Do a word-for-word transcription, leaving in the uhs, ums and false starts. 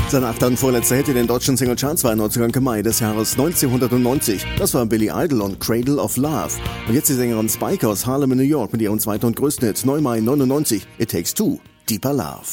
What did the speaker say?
Sein achter und vorletzter Hit in den deutschen Singlecharts war Neuzugang im Mai des Jahres neunzehnhundertneunzig. Das war Billy Idol und Cradle of Love. Und jetzt die Sängerin Spike aus Harlem in New York mit ihrem zweiten und größten Hit, Mai neunundneunzig, It Takes Two, Deeper Love.